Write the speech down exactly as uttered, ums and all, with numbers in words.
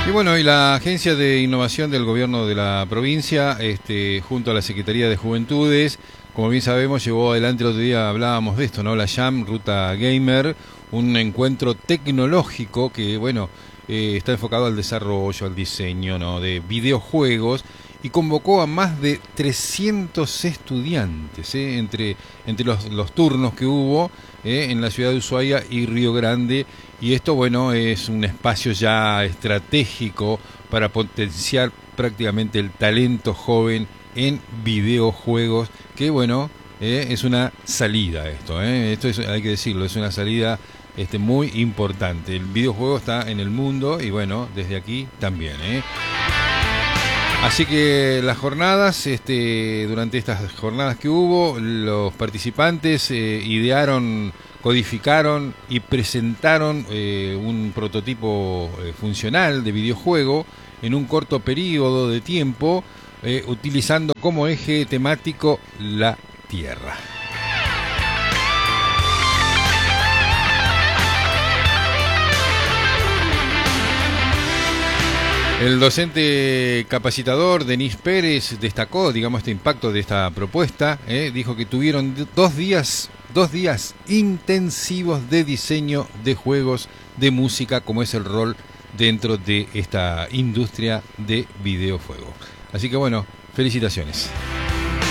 Y bueno, y la Agencia de Innovación del Gobierno de la provincia, este, junto a la Secretaría de Juventudes, como bien sabemos, llevó adelante el otro día, hablábamos de esto, ¿no? La Jam Ruta Gamer, un encuentro tecnológico que, bueno, eh, está enfocado al desarrollo, al diseño, ¿no? de videojuegos, y convocó a más de trescientos estudiantes, ¿eh? entre, entre los, los turnos que hubo ¿eh? en la ciudad de Ushuaia y Río Grande. Y esto, bueno, es un espacio ya estratégico para potenciar prácticamente el talento joven en videojuegos, que bueno, eh, es una salida esto, eh. esto es, hay que decirlo, es una salida este, muy importante. El videojuego está en el mundo y bueno, desde aquí también, eh. Así que las jornadas, este, durante estas jornadas que hubo, los participantes eh, idearon, codificaron y presentaron eh, un prototipo eh, funcional de videojuego en un corto periodo de tiempo, eh, utilizando como eje temático la Tierra. El docente capacitador Denis Pérez destacó, digamos, este impacto de esta propuesta. Eh, dijo que tuvieron dos días, dos días intensivos de diseño de juegos de música, como es el rol dentro de esta industria de videojuegos. Así que bueno, felicitaciones.